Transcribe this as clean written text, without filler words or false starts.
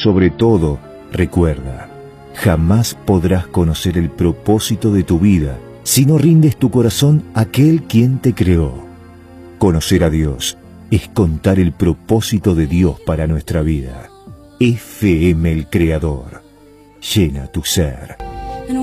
sobre todo, recuerda, jamás podrás conocer el propósito de tu vida si no rindes tu corazón a aquel quien te creó. Conocer a Dios es contar el propósito de Dios para nuestra vida. FM El Creador. Llena tu ser.